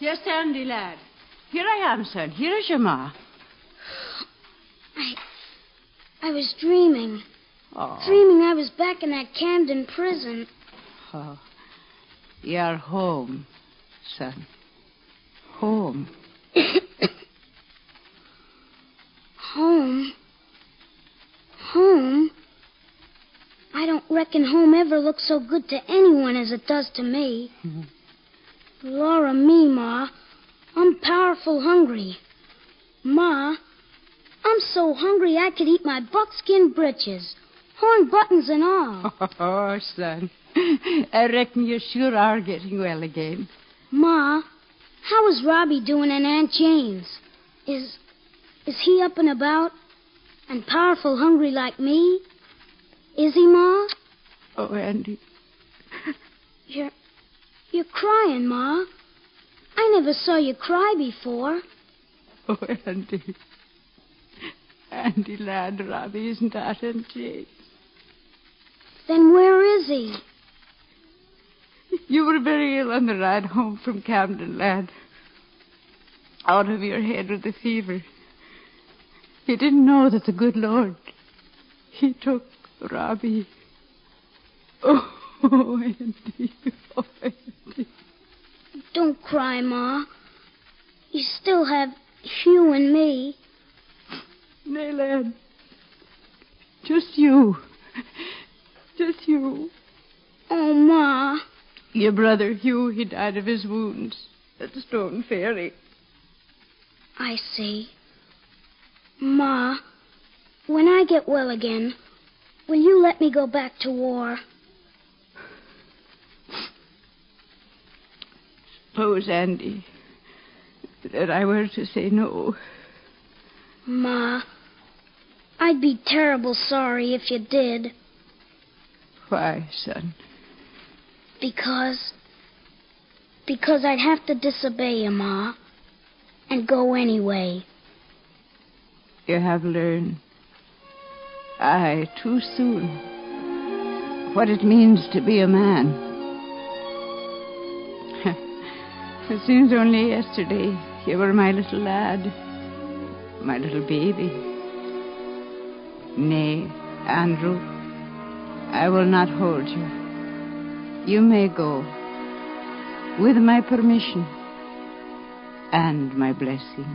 Yes, Andy, lad. Here I am, son. Here is your ma. I was dreaming. Oh. Dreaming I was back in that Camden prison. Oh. You're home, son. Home. Home? Home? I don't reckon home ever looks so good to anyone as it does to me. Laura, me, Ma. I'm powerful hungry. Ma, I'm so hungry I could eat my buckskin breeches, horn buttons and all. Oh, son. I reckon you sure are getting well again. Ma, how is Robbie doing and Aunt Jane's? Is he up and about and powerful hungry like me? Is he, Ma? Oh, Andy. You're crying, Ma. I never saw you cry before. Oh, Andy. Andy, lad, Robbie isn't out in jail. Then where is he? You were very ill on the ride home from Camden, lad. Out of your head with the fever. You didn't know that the good Lord, he took Robbie. Oh, Andy. Oh, Andy. Don't cry, Ma. You still have Hugh and me. Nay, lad. Just you. Just you. Oh, Ma. Your brother Hugh, he died of his wounds at the Stone Ferry. I see. Ma, when I get well again, will you let me go back to war? Suppose, Andy, that I were to say no. Ma, I'd be terrible sorry if you did. Why, son? Because I'd have to disobey you, Ma, and go anyway. You have learned, aye, too soon, what it means to be a man. It seems only yesterday you were my little lad, my little baby. Nay, Andrew, I will not hold you. You may go, with my permission and my blessing.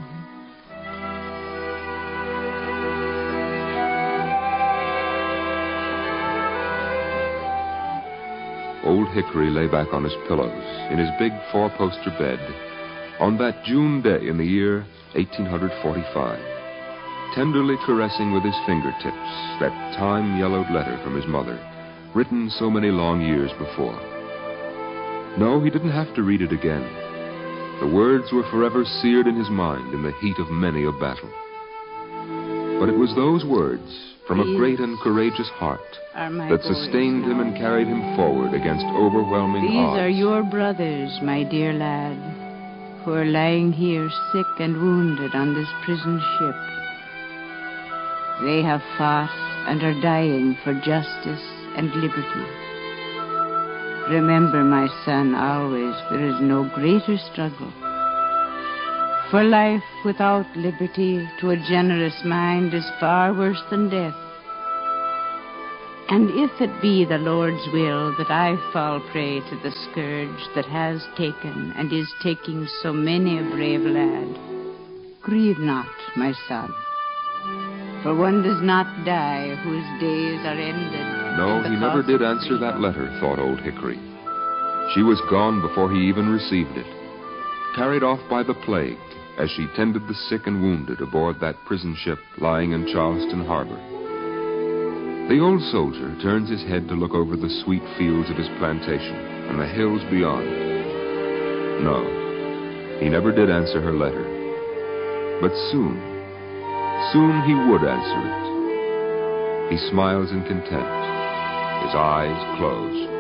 Old Hickory lay back on his pillows in his big four-poster bed on that June day in the year 1845, tenderly caressing with his fingertips that time-yellowed letter from his mother, written so many long years before. No, he didn't have to read it again. The words were forever seared in his mind in the heat of many a battle. But it was those words from a great and courageous heart that sustained him and carried him forward against overwhelming odds. These are your brothers, my dear lad, who are lying here sick and wounded on this prison ship. They have fought and are dying for justice and liberty. Remember, my son, always, there is no greater struggle. For life without liberty to a generous mind is far worse than death. And if it be the Lord's will that I fall prey to the scourge that has taken and is taking so many a brave lad, grieve not, my son. For one does not die whose days are ended. No, he never did answer that letter, thought old Hickory. She was gone before he even received it, carried off by the plague as she tended the sick and wounded aboard that prison ship lying in Charleston Harbor. The old soldier turns his head to look over the sweet fields of his plantation and the hills beyond. No, he never did answer her letter. But soon he would answer it. He smiles in content, his eyes closed.